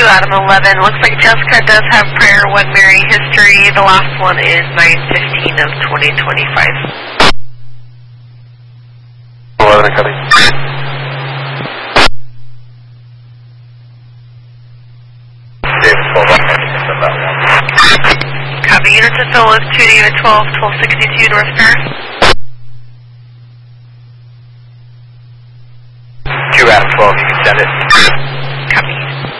Adam 11. Looks like Jessica does have prior 1 Mary history. The last one is 9/15 of 2025. 11, copy. David 12, I'm going to send that one. Copy. Units of fill is 2 to Unit 12, 1262 North Paris. 2 Adam 12, you can send it. Copy.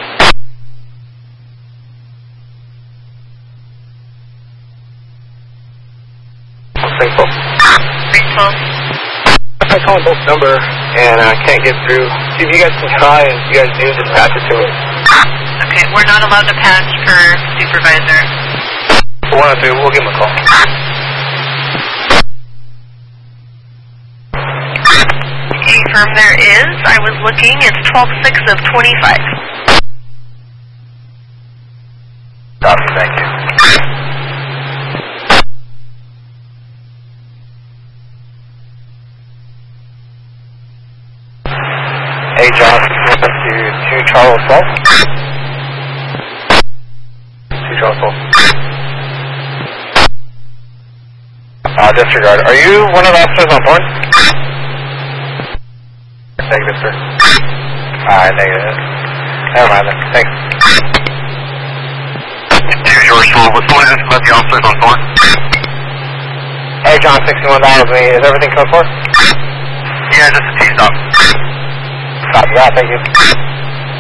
Thankful. 312. I called both number and I can't get through. See if you guys can try, and if you guys do, just patch it to me. Okay, we're not allowed to patch for supervisor. We'll give him a call. Okay, firm there is. I was looking. It's 12/6 of 25. Copy, thank you. Hey, John, to 2 Charles 12. 2 Charles 12. Disregard. Are you one of the officers on board? Negative, sir. Alright, negative. Never mind then. Thanks. 2 George 12, what's the latest about the officers on board? Hey, John, 61 dials me. Is everything code for? Yeah, just a T-stop. Copy that, thank you.